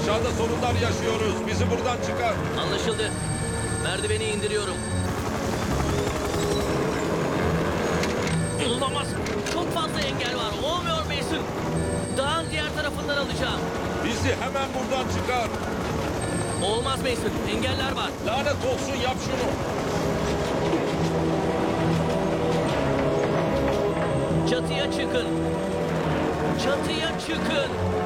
Aşağıda sorunlar yaşıyoruz. Bizi buradan çıkar. Anlaşıldı. Merdiveni indiriyorum. Olamaz. Çok fazla engel var. Olmuyor Mason. Dağın diğer tarafından alacağım. Bizi hemen buradan çıkar. Olmaz Mason. Engeller var. Lanet olsun, yap şunu. Çatıya çıkın. Çatıya çıkın.